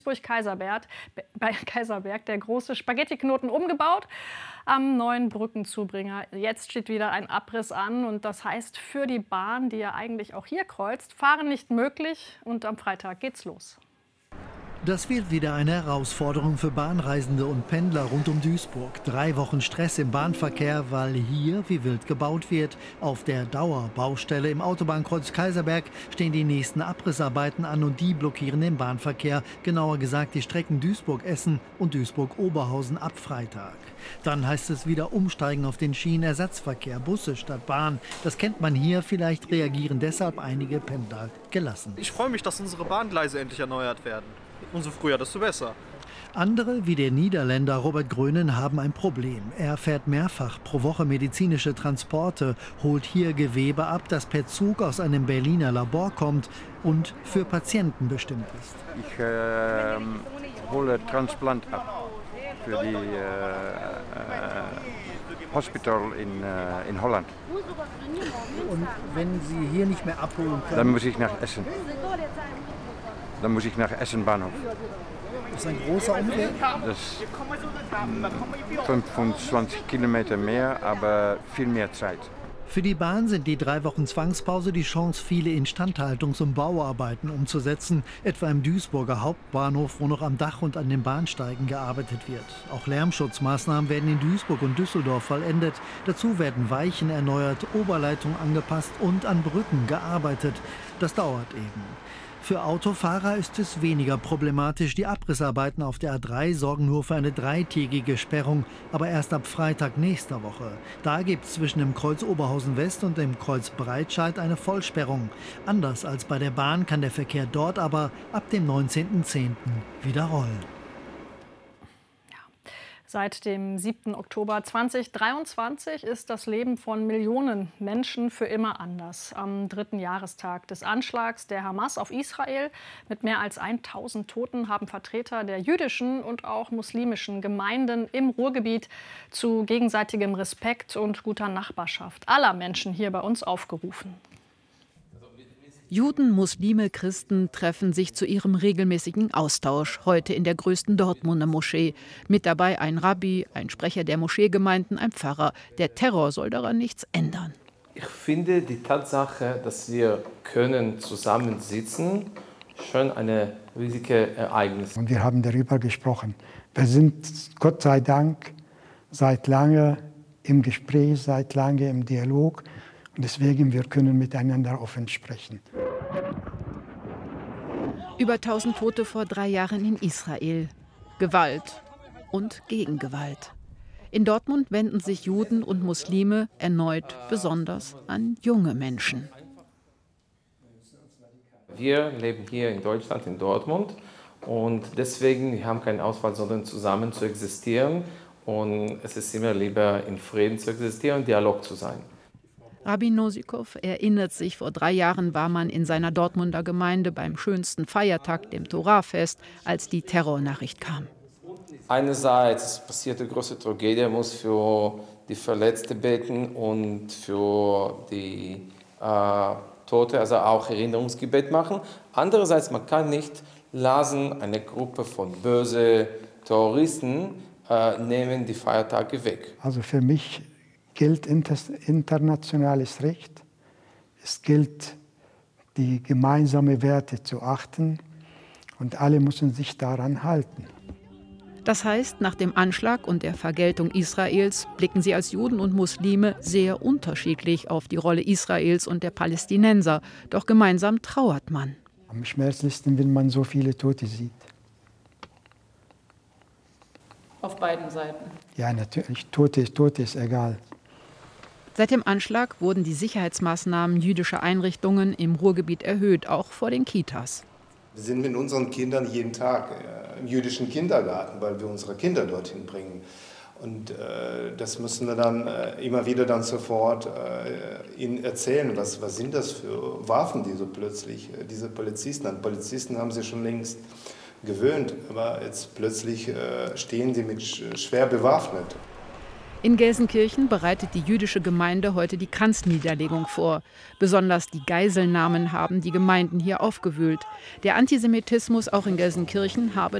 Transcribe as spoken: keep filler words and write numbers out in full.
Duisburg-Kaiserberg, bei Kaiserberg, der große Spaghettiknoten umgebaut am neuen Brückenzubringer. Jetzt steht wieder ein Abriss an und das heißt für die Bahn, die ja eigentlich auch hier kreuzt, Fahren nicht möglich und am Freitag geht's los. Das wird wieder eine Herausforderung für Bahnreisende und Pendler rund um Duisburg. Drei Wochen Stress im Bahnverkehr, weil hier wie wild gebaut wird. Auf der Dauerbaustelle im Autobahnkreuz Kaiserberg stehen die nächsten Abrissarbeiten an und die blockieren den Bahnverkehr. Genauer gesagt die Strecken Duisburg-Essen und Duisburg-Oberhausen ab Freitag. Dann heißt es wieder umsteigen auf den Schienenersatzverkehr, Busse statt Bahn. Das kennt man hier, vielleicht reagieren deshalb einige Pendler gelassen. Ich freue mich, dass unsere Bahngleise endlich erneuert werden. Umso früher, desto besser. Andere, wie der Niederländer Robert Grönen, haben ein Problem. Er fährt mehrfach pro Woche medizinische Transporte, holt hier Gewebe ab, das per Zug aus einem Berliner Labor kommt und für Patienten bestimmt ist. Ich äh, hole Transplant ab für die äh, äh, Hospital in, äh, in Holland. Und wenn Sie hier nicht mehr abholen können? Dann muss ich nach Essen. Dann muss ich nach Essen Bahnhof. Das ist ein großer Umweg? Das ist fünfundzwanzig Kilometer mehr, aber viel mehr Zeit. Für die Bahn sind die drei Wochen Zwangspause die Chance, viele Instandhaltungs- und Bauarbeiten umzusetzen, etwa im Duisburger Hauptbahnhof, wo noch am Dach und an den Bahnsteigen gearbeitet wird. Auch Lärmschutzmaßnahmen werden in Duisburg und Düsseldorf vollendet. Dazu werden Weichen erneuert, Oberleitungen angepasst und an Brücken gearbeitet. Das dauert eben. Für Autofahrer ist es weniger problematisch. Die Abrissarbeiten auf der A drei sorgen nur für eine dreitägige Sperrung, aber erst ab Freitag nächster Woche. Da gibt es zwischen dem Kreuz Oberhausen West und dem Kreuz Breitscheid eine Vollsperrung. Anders als bei der Bahn kann der Verkehr dort aber ab dem neunzehnten zehnten wieder rollen. Seit dem siebten Oktober zweitausenddreiundzwanzig ist das Leben von Millionen Menschen für immer anders. Am dritten Jahrestag des Anschlags der Hamas auf Israel mit mehr als tausend Toten haben Vertreter der jüdischen und auch muslimischen Gemeinden im Ruhrgebiet zu gegenseitigem Respekt und guter Nachbarschaft aller Menschen hier bei uns aufgerufen. Juden, Muslime, Christen treffen sich zu ihrem regelmäßigen Austausch, heute in der größten Dortmunder Moschee. Mit dabei ein Rabbi, ein Sprecher der Moscheegemeinden, ein Pfarrer. Der Terror soll daran nichts ändern. Ich finde die Tatsache, dass wir können zusammensitzen, schon eine riesige Ereignis. Und wir haben darüber gesprochen. Wir sind Gott sei Dank seit lange im Gespräch, seit lange im Dialog. Und deswegen, wir können miteinander offen sprechen. Über tausend Tote vor drei Jahren in Israel. Gewalt und Gegengewalt. In Dortmund wenden sich Juden und Muslime erneut besonders an junge Menschen. Wir leben hier in Deutschland, in Dortmund. Und deswegen wir haben keinen Auswahl, sondern zusammen zu existieren. Und es ist immer lieber, in Frieden zu existieren und Dialog zu sein. Rabbi Nosikow erinnert sich, vor drei Jahren war man in seiner Dortmunder Gemeinde beim schönsten Feiertag, dem Torahfest, als die Terrornachricht kam. Einerseits passierte eine große Tragödie, man muss für die Verletzten beten und für die äh, Tote, also auch Erinnerungsgebet machen. Andererseits, man kann nicht lassen, eine Gruppe von bösen Terroristen äh, nehmen die Feiertage weg. Also für mich gilt internationales Recht. Es gilt, die gemeinsamen Werte zu achten und alle müssen sich daran halten. Das heißt, nach dem Anschlag und der Vergeltung Israels blicken sie als Juden und Muslime sehr unterschiedlich auf die Rolle Israels und der Palästinenser. Doch gemeinsam trauert man. Am schmerzlichsten, wenn man so viele Tote sieht. Auf beiden Seiten? Ja, natürlich. Tote, Tote ist egal. Seit dem Anschlag wurden die Sicherheitsmaßnahmen jüdischer Einrichtungen im Ruhrgebiet erhöht, auch vor den Kitas. Wir sind mit unseren Kindern jeden Tag äh, im jüdischen Kindergarten, weil wir unsere Kinder dorthin bringen. Und äh, das müssen wir dann äh, immer wieder dann sofort äh, ihnen erzählen, was, was sind das für Waffen, die so plötzlich, äh, diese Polizisten, an Polizisten haben sie schon längst gewöhnt, aber jetzt plötzlich äh, stehen sie mit sch schwer bewaffnet. In Gelsenkirchen bereitet die jüdische Gemeinde heute die Kranzniederlegung vor. Besonders die Geiselnahmen haben die Gemeinden hier aufgewühlt. Der Antisemitismus auch in Gelsenkirchen habe